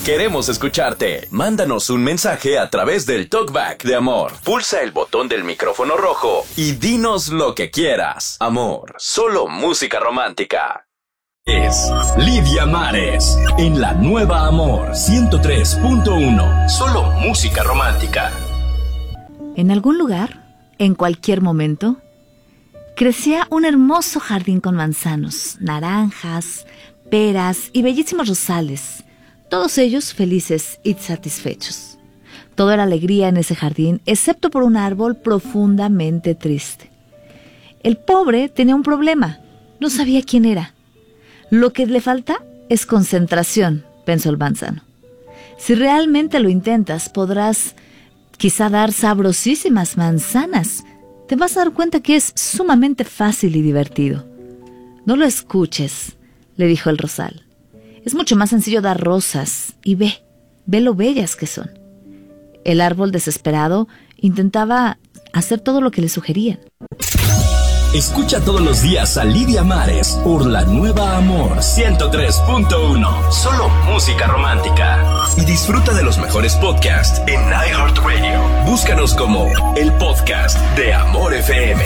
Queremos escucharte. Mándanos un mensaje a través del Talkback de Amor. Pulsa el botón del micrófono rojo y dinos lo que quieras. Amor, solo música romántica. Es Lidia Mares en la nueva Amor 103.1. Solo música romántica. En algún lugar, en cualquier momento, crecía un hermoso jardín con manzanos, naranjas, peras y bellísimos rosales. Todos ellos felices y satisfechos. Todo era alegría en ese jardín, excepto por un árbol profundamente triste. El pobre tenía un problema. No sabía quién era. Lo que le falta es concentración, pensó el manzano. Si realmente lo intentas, podrás quizá dar sabrosísimas manzanas. Te vas a dar cuenta que es sumamente fácil y divertido. No lo escuches, le dijo el rosal. Es mucho más sencillo dar rosas y ve lo bellas que son. El árbol desesperado intentaba hacer todo lo que le sugerían. Escucha todos los días a Lidia Mares por la nueva Amor 103.1. Solo música romántica. Y disfruta de los mejores podcasts en iHeartRadio. Búscanos como el podcast de Amor FM.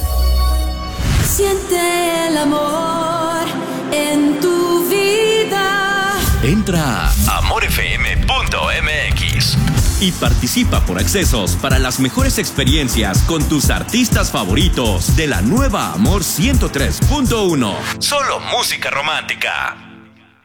Siente el amor en tu vida. Entra a amorfm.mx y participa por accesos para las mejores experiencias con tus artistas favoritos de la nueva Amor 103.1. Solo música romántica.